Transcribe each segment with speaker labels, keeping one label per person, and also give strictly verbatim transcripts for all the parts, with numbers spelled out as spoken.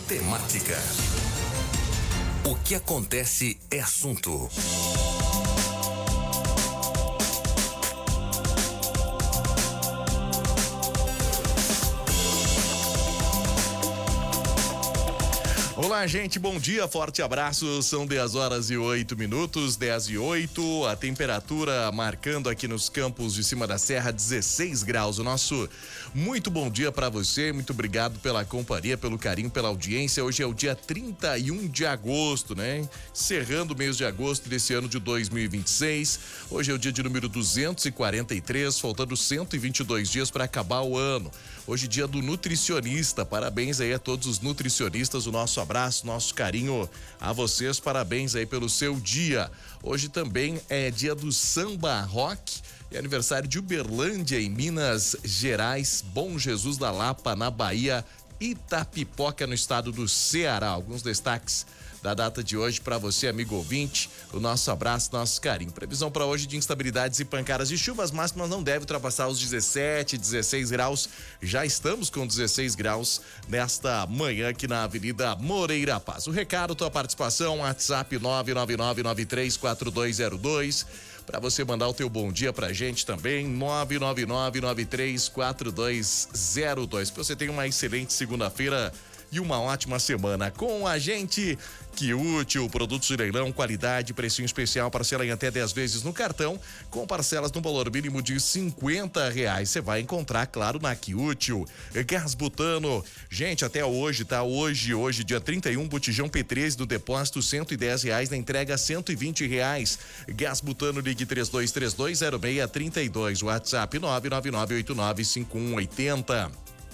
Speaker 1: temática. O que acontece é assunto.
Speaker 2: Olá, gente, bom dia, forte abraço. São dez horas e oito minutos, dez e oito. A temperatura marcando aqui nos campos de cima da serra dezesseis graus. O nosso muito bom dia para você. Muito obrigado pela companhia, pelo carinho, pela audiência. Hoje é o dia trinta e um de agosto, né? Encerrando o mês de agosto desse ano de dois mil e vinte e seis. Hoje é o dia de número duzentos e quarenta e três, faltando cento e vinte e dois dias para acabar o ano. Hoje dia do nutricionista. Parabéns aí a todos os nutricionistas. O nosso abraço, nosso carinho a vocês. Parabéns aí pelo seu dia. Hoje também é dia do samba rock. É aniversário de Uberlândia, em Minas Gerais. Bom Jesus da Lapa, na Bahia. Itapipoca, no estado do Ceará. Alguns destaques da data de hoje para você, amigo ouvinte. O nosso abraço, nosso carinho. Previsão para hoje de instabilidades e pancadas de chuva. As máximas não devem ultrapassar os dezessete, dezesseis graus. Já estamos com dezesseis graus nesta manhã aqui na Avenida Moreira Paz. O recado, tua participação, WhatsApp nove nove nove nove três quatro dois zero dois. Para você mandar o teu bom dia pra gente também, nove nove nove nove três quatro dois zero dois. Você tem uma excelente segunda-feira e uma ótima semana com a gente. Que útil, produtos de leilão, qualidade, precinho especial, parcela em até dez vezes no cartão, com parcelas no valor mínimo de cinquenta reais. Você vai encontrar, claro, na Que Útil. Gás butano, gente, até hoje, tá? Hoje, hoje, dia trinta e um, botijão P treze do depósito, cento e dez reais, na entrega, cento e vinte reais. Gás butano, ligue três dois três dois zero seis três dois, WhatsApp nove nove nove oito nove cinco um oito zero.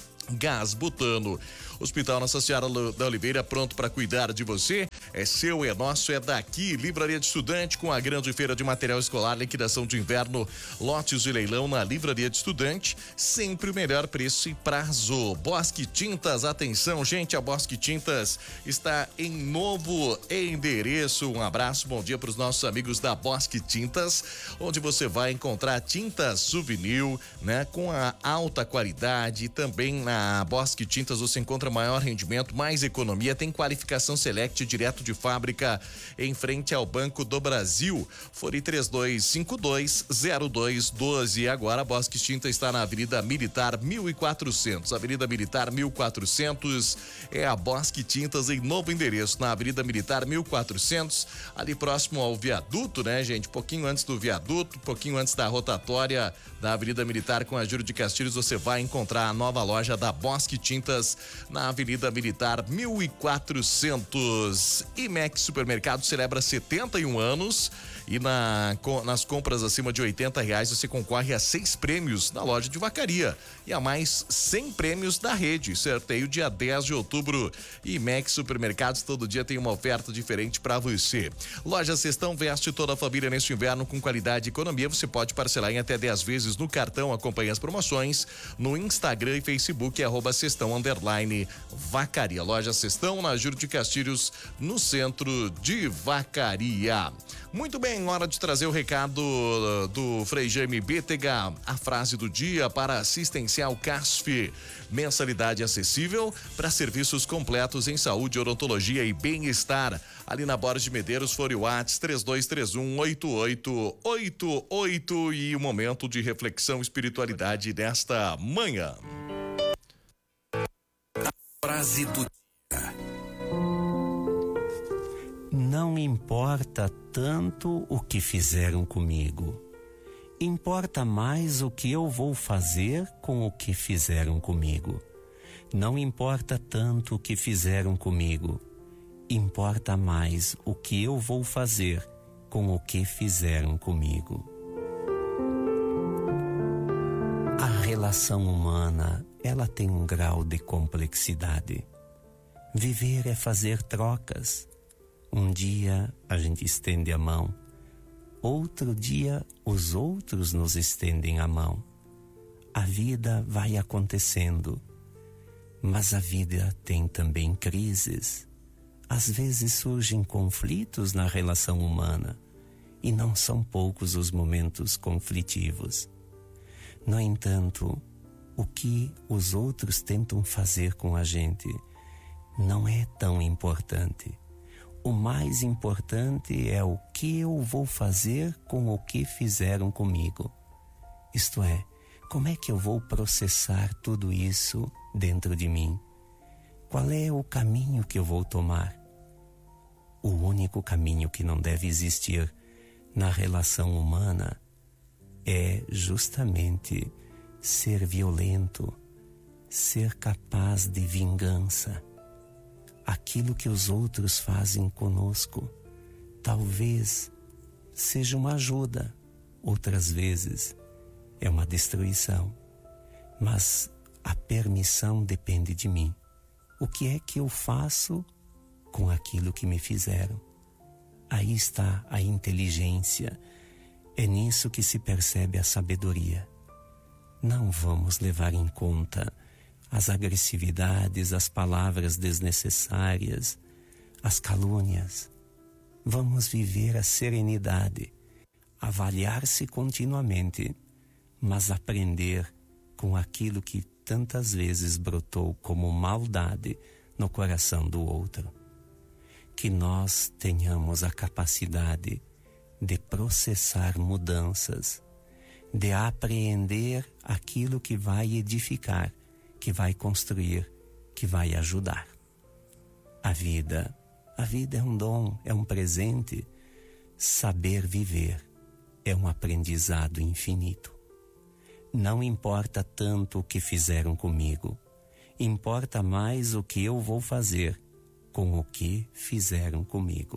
Speaker 2: Gás butano. Hospital Nossa Senhora da Oliveira, pronto para cuidar de você. É seu, é nosso, é daqui. Livraria de Estudante, com a grande feira de material escolar, liquidação de inverno, lotes de leilão na Livraria de Estudante. Sempre o melhor preço e prazo. Bosque Tintas, atenção, gente, a Bosque Tintas está em novo endereço. Um abraço, bom dia para os nossos amigos da Bosque Tintas, onde você vai encontrar tintas souvenir, né, com a alta qualidade. Também na Bosque Tintas você encontra maior rendimento, mais economia, tem qualificação Select direto de fábrica, em frente ao Banco do Brasil. Fone três dois cinco dois zero dois um dois. Agora a Bosque Tinta está na Avenida Militar mil e quatrocentos. Avenida Militar mil e quatrocentos é a Bosque Tintas em novo endereço, na Avenida Militar mil e quatrocentos, ali próximo ao viaduto, né, gente? Pouquinho antes do viaduto, pouquinho antes da rotatória da Avenida Militar com a Júlio de Castilhos, você vai encontrar a nova loja da Bosque Tintas na Avenida Militar mil e quatrocentos. Imex Supermercado celebra setenta e um anos e na, nas compras acima de oitenta reais você concorre a seis prêmios na loja de Vacaria e a mais cem prêmios da rede. Sorteio dia dez de outubro. Imex Supermercados, todo dia tem uma oferta diferente para você. Loja Cestão veste toda a família neste inverno com qualidade e economia. Você pode parcelar em até dez vezes no cartão. Acompanhe as promoções no Instagram e Facebook, arroba Cestão underline Vacaria. Loja Cestão, na Júlio de Castilhos, no centro de Vacaria. Muito bem, hora de trazer o recado do Frei Jaime Bétega, a frase do dia para Assistencial Casf. Mensalidade acessível para serviços completos em saúde, odontologia e bem-estar. Ali na Borges de Medeiros, Fone Whats três dois três um oito oito oito oito. E o momento de reflexão e espiritualidade desta manhã.
Speaker 1: Frase do dia.
Speaker 3: Não importa tanto o que fizeram comigo. Importa mais o que eu vou fazer com o que fizeram comigo. Não importa tanto o que fizeram comigo. Importa mais o que eu vou fazer com o que fizeram comigo. A relação humana, ela tem um grau de complexidade. Viver é fazer trocas. Um dia a gente estende a mão, outro dia os outros nos estendem a mão. A vida vai acontecendo, mas a vida tem também crises. Às vezes surgem conflitos na relação humana, e não são poucos os momentos conflitivos. No entanto, o que os outros tentam fazer com a gente não é tão importante. O mais importante é o que eu vou fazer com o que fizeram comigo. Isto é, como é que eu vou processar tudo isso dentro de mim? Qual é o caminho que eu vou tomar? O único caminho que não deve existir na relação humana é justamente ser violento, ser capaz de vingança. Aquilo que os outros fazem conosco talvez seja uma ajuda, outras vezes é uma destruição, mas a permissão depende de mim. O que é que eu faço com aquilo que me fizeram? Aí está a inteligência, é nisso que se percebe a sabedoria. Não vamos levar em conta as agressividades, as palavras desnecessárias, as calúnias. Vamos viver a serenidade, avaliar-se continuamente, mas aprender com aquilo que tantas vezes brotou como maldade no coração do outro. Que nós tenhamos a capacidade de processar mudanças, de apreender aquilo que vai edificar, que vai construir, que vai ajudar. A vida, a vida é um dom, é um presente. Saber viver é um aprendizado infinito. Não importa tanto o que fizeram comigo, importa mais o que eu vou fazer com o que fizeram comigo.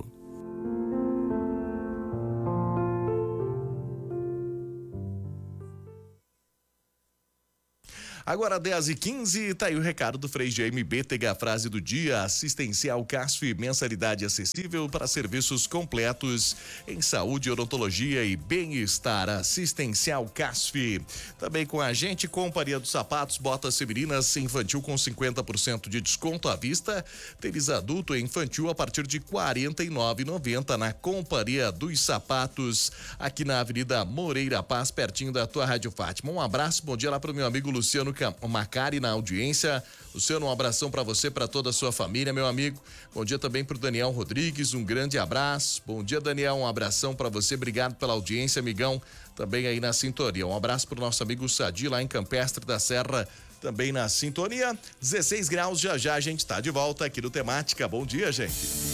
Speaker 2: Agora dez e quinze, tá aí o recado do Frei G M B, a frase do dia: assistencial C A S F, mensalidade acessível para serviços completos em saúde, odontologia e bem-estar. Assistencial C A S F. Também com a gente, Companhia dos Sapatos, botas femininas infantil com cinquenta por cento de desconto à vista, tênis adulto e infantil a partir de quarenta e nove reais e noventa centavos na Companhia dos Sapatos, aqui na Avenida Moreira Paz, pertinho da tua Rádio Fátima. Um abraço, bom dia lá pro meu amigo Luciano Macari na audiência. Luciano, um abração para você, para toda a sua família, meu amigo. Bom dia também pro Daniel Rodrigues, um grande abraço. Bom dia, Daniel, um abração para você, obrigado pela audiência, amigão, também aí na sintonia. Um abraço pro nosso amigo Sadi lá em Campestre da Serra, também na sintonia. dezesseis graus, já já a gente tá de volta aqui no Temática. Bom dia, gente.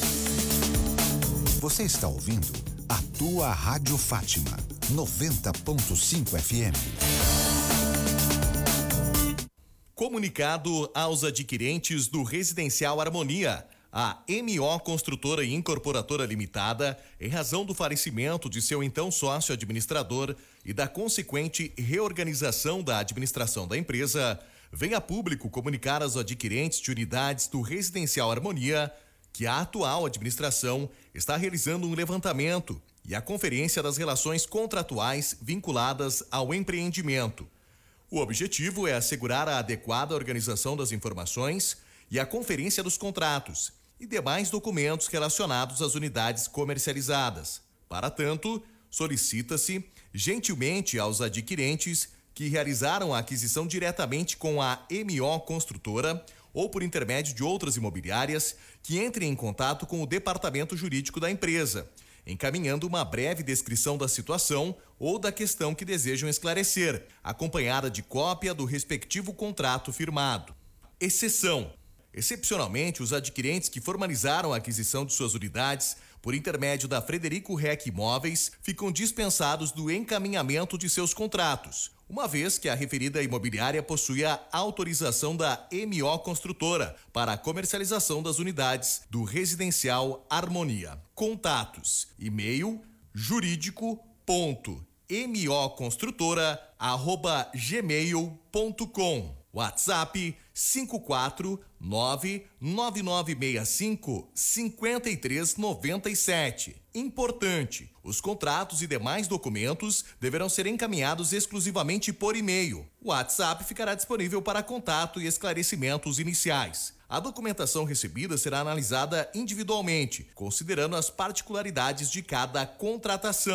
Speaker 4: Você está ouvindo a tua Rádio Fátima, noventa ponto cinco F M.
Speaker 2: Comunicado aos adquirentes do Residencial Harmonia. A M O Construtora e Incorporadora Limitada, em razão do falecimento de seu então sócio administrador e da consequente reorganização da administração da empresa, vem a público comunicar aos adquirentes de unidades do Residencial Harmonia que a atual administração está realizando um levantamento e a conferência das relações contratuais vinculadas ao empreendimento. O objetivo é assegurar a adequada organização das informações e a conferência dos contratos e demais documentos relacionados às unidades comercializadas. Para tanto, solicita-se gentilmente aos adquirentes que realizaram a aquisição diretamente com a M O Construtora ou por intermédio de outras imobiliárias que entrem em contato com o departamento jurídico da empresa, encaminhando uma breve descrição da situação ou da questão que desejam esclarecer, acompanhada de cópia do respectivo contrato firmado. Exceção: excepcionalmente, os adquirentes que formalizaram a aquisição de suas unidades por intermédio da Frederico Rec Imóveis ficam dispensados do encaminhamento de seus contratos, uma vez que a referida imobiliária possui a autorização da M O Construtora para a comercialização das unidades do Residencial Harmonia. Contatos: e-mail jurídico ponto moconstrutora arroba gmail ponto com, WhatsApp cinco quatro nove nove nove seis cinco cinco três nove sete. Importante: os contratos e demais documentos deverão ser encaminhados exclusivamente por e-mail. O WhatsApp ficará disponível para contato e esclarecimentos iniciais. A documentação recebida será analisada individualmente, considerando as particularidades de cada contratação.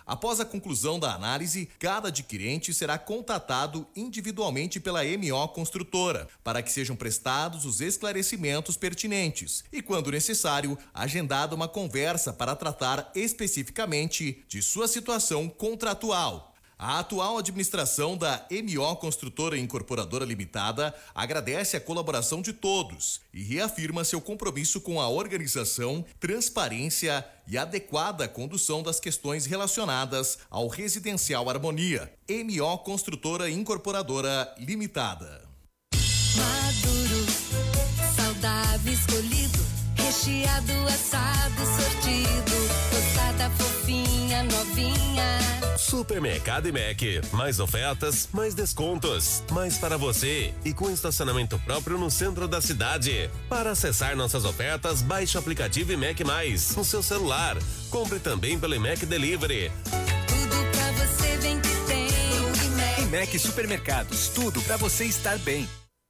Speaker 2: Após a conclusão da análise, cada adquirente será contatado individualmente pela M O Construtora, para que sejam prestados os esclarecimentos pertinentes e, quando necessário, agendada uma conversa para tratar especificamente de sua situação contratual. A atual administração da M O Construtora Incorporadora Limitada agradece a colaboração de todos e reafirma seu compromisso com a organização, transparência e adequada condução das questões relacionadas ao Residencial Harmonia. M O Construtora Incorporadora Limitada.
Speaker 5: Maduro, saudável, escolhido, recheado, assado, sortido, tostada, fofinha, novinha.
Speaker 6: Supermercado I M E C. Mais ofertas, mais descontos. Mais para você e com estacionamento próprio no centro da cidade. Para acessar nossas ofertas, baixe o aplicativo I M E C Mais no seu celular. Compre também pelo I M E C Delivery.
Speaker 5: Tudo pra você vem que tem o I M E C.
Speaker 1: I M E C Supermercados, tudo pra você estar bem.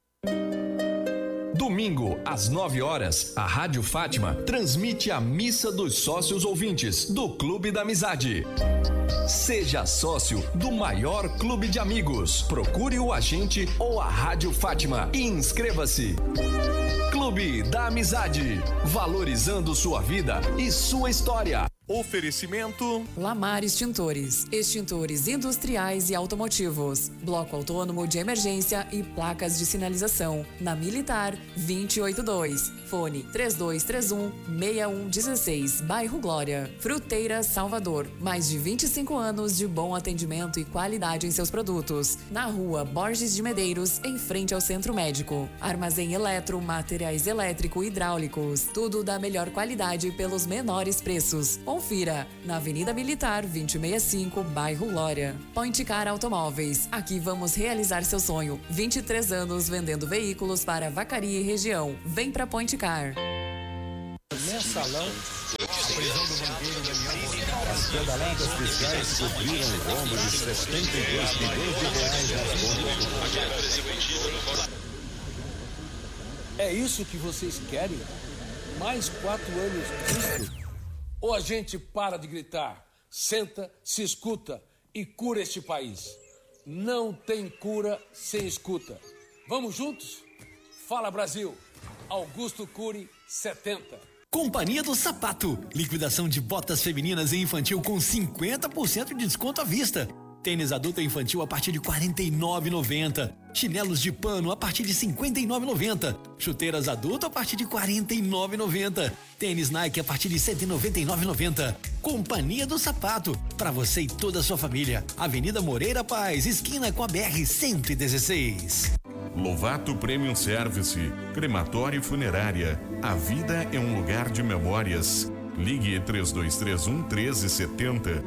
Speaker 7: Domingo, às nove horas, a Rádio Fátima transmite a Missa dos Sócios Ouvintes do Clube da Amizade. Seja sócio do maior clube de amigos. Procure o agente ou a Rádio Fátima e inscreva-se. Clube da Amizade, valorizando sua vida e sua história.
Speaker 2: Oferecimento
Speaker 8: Lamar Extintores, extintores industriais e automotivos, bloco autônomo de emergência e placas de sinalização, na Militar vinte e oito dois, fone três dois três um, seis um um seis, bairro Glória. Fruteira Salvador, mais de vinte e cinco anos de bom atendimento e qualidade em seus produtos, na rua Borges de Medeiros, em frente ao Centro Médico. Armazém eletro, materiais elétrico e hidráulicos, tudo da melhor qualidade pelos menores preços. Confira, na Avenida Militar vinte e sessenta e cinco, bairro Glória. Point Car Automóveis, aqui vamos realizar seu sonho. vinte e três anos vendendo veículos para Vacaria e região. Vem pra Point Car.
Speaker 9: Mensalão, a prisão do banqueiro Daniel. As pedaladas fiscais cobriram o rombo de setenta e dois milhões de reais nas contas.
Speaker 10: É isso que vocês querem? Mais quatro anos disso? Ou a gente para de gritar, senta, se escuta e cura este país? Não tem cura sem escuta. Vamos juntos? Fala, Brasil! Augusto Cury, setenta.
Speaker 11: Companhia do Sapato. Liquidação de botas femininas e infantil com cinquenta por cento de desconto à vista. Tênis adulto e infantil a partir de quarenta e nove reais e noventa centavos. Chinelos de pano a partir de cinquenta e nove reais e noventa centavos. Chuteiras adulto a partir de quarenta e nove reais e noventa centavos. Tênis Nike a partir de cento e noventa e nove reais e noventa centavos. Companhia do Sapato. Para você e toda a sua família. Avenida Moreira Paz, esquina com a B R cento e dezesseis.
Speaker 12: Lovato Premium Service, crematório e funerária. A vida é um lugar de memórias. Ligue três dois três um, um três sete zero.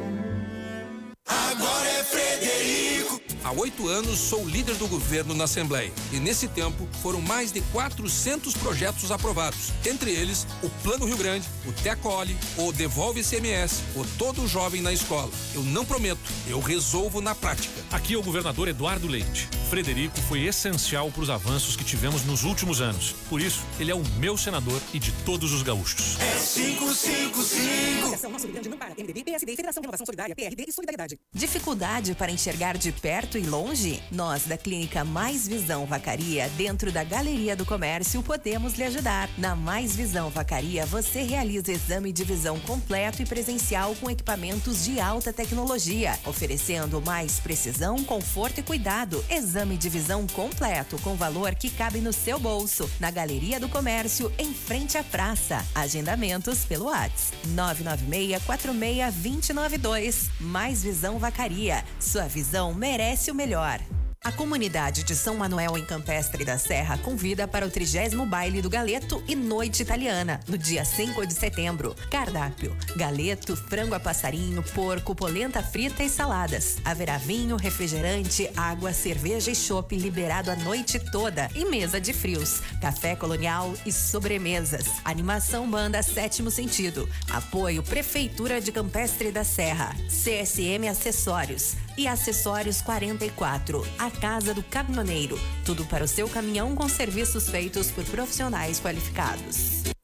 Speaker 13: Agora é Frederico. Há oito anos sou líder do governo na Assembleia e nesse tempo foram mais de quatrocentos projetos aprovados, entre eles o Plano Rio Grande, o Tecole, o Devolve I C M S, o Todo Jovem na Escola. Eu não prometo, eu resolvo na prática.
Speaker 14: Aqui é o governador Eduardo Leite. Frederico foi essencial para os avanços que tivemos nos últimos anos. Por isso, ele é o meu senador e de todos os gaúchos.
Speaker 13: É cinco cinco cinco.
Speaker 15: Ação Nosso Rio Grande não para. M D B, P S D, Federação de Renovação Solidária, P R D e Solidariedade.
Speaker 16: Dificuldade para enxergar de perto e longe? Nós, da Clínica Mais Visão Vacaria, dentro da Galeria do Comércio, podemos lhe ajudar. Na Mais Visão Vacaria, você realiza exame de visão completo e presencial com equipamentos de alta tecnologia, oferecendo mais precisão, conforto e cuidado. Exame de visão completo com valor que cabe no seu bolso. Na Galeria do Comércio, em frente à praça. Agendamentos pelo WhatsApp nove nove seis, quatro seis, dois nove dois. Mais Visão Vacaria. Sua visão merece o melhor. A comunidade de São Manuel em Campestre da Serra convida para o trigésimo baile do Galeto e Noite Italiana, no dia cinco de setembro. Cardápio: galeto, frango a passarinho, porco, polenta frita e saladas. Haverá vinho, refrigerante, água, cerveja e chopp liberado a noite toda. E mesa de frios, café colonial e sobremesas. Animação Banda Sétimo Sentido. Apoio Prefeitura de Campestre da Serra. C S M Acessórios e Acessórios quarenta e quatro. A Casa do Caminhoneiro. Tudo para o seu caminhão com serviços feitos por profissionais qualificados.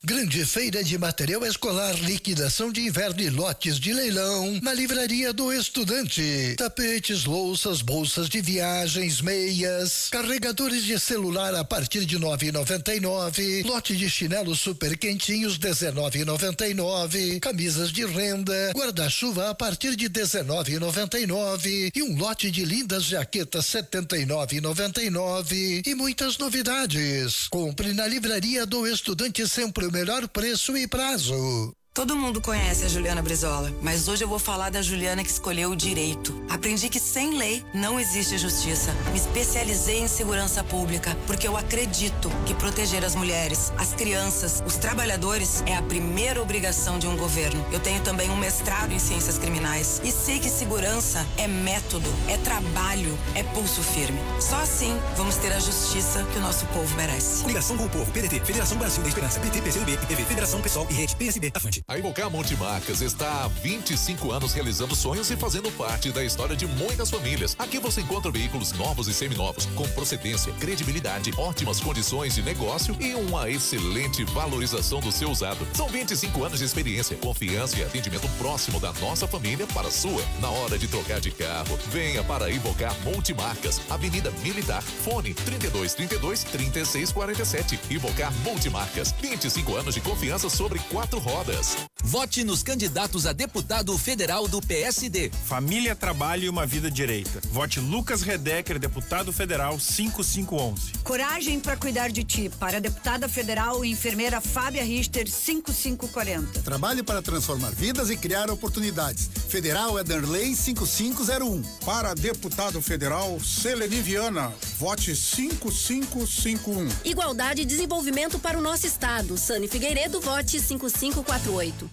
Speaker 17: Grande feira de material escolar, liquidação de inverno e lotes de leilão na Livraria do Estudante. Tapetes, louças, bolsas de viagens, meias, carregadores de celular a partir de nove reais e noventa e nove centavos, lote de chinelos super quentinhos dezenove reais e noventa e nove centavos, camisas de renda, guarda-chuva a partir de dezenove reais e noventa e nove centavos e um lote de lindas jaquetas setenta e nove reais e noventa e nove centavos e muitas novidades. Compre na Livraria do Estudante, sempre o melhor preço e prazo.
Speaker 18: Todo mundo conhece a Juliana Brizola, mas hoje eu vou falar da Juliana que escolheu o direito. Aprendi que sem lei não existe justiça. Me especializei em segurança pública porque eu acredito que proteger as mulheres, as crianças, os trabalhadores é a primeira obrigação de um governo. Eu tenho também um mestrado em ciências criminais e sei que segurança é método, é trabalho, é pulso firme. Só assim vamos ter a justiça que o nosso povo merece.
Speaker 19: Ligação com o povo, P D T, Federação Brasil da Esperança, P T, P C do B, I P V, Federação Pessoal e Rede, P S B, a Fonte.
Speaker 20: A Invocar Multimarcas está há vinte e cinco anos realizando sonhos e fazendo parte da história de muitas famílias. Aqui você encontra veículos novos e seminovos, com procedência, credibilidade, ótimas condições de negócio e uma excelente valorização do seu usado. São vinte e cinco anos de experiência, confiança e atendimento próximo da nossa família para a sua. Na hora de trocar de carro, venha para Invocar Multimarcas, Avenida Militar, fone trinta e dois, trinta e dois, trinta e seis, quarenta e sete. Invocar Multimarcas, vinte e cinco anos de confiança sobre quatro rodas.
Speaker 21: Vote nos candidatos a deputado federal do P S D.
Speaker 22: Família, trabalho e uma vida direita. Vote Lucas Redecker, deputado federal cinco cinco um um.
Speaker 23: Coragem para cuidar de ti. Para a deputada federal e enfermeira Fábia Richter, cinco cinco quatro zero.
Speaker 24: Trabalhe para transformar vidas e criar oportunidades. Federal Ederley cinco cinco zero um.
Speaker 25: Para deputado federal, Seleni Viana. Vote cinco cinco cinco um.
Speaker 26: Igualdade e desenvolvimento para o nosso estado. Sani Figueiredo, vote cinco cinco quatro oito.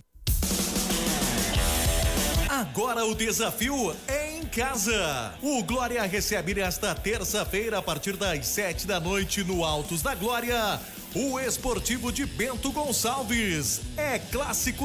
Speaker 27: Agora o desafio é em casa. O Glória recebe nesta terça-feira, a partir das sete da noite, no Altos da Glória, o Esportivo de Bento Gonçalves. É clássico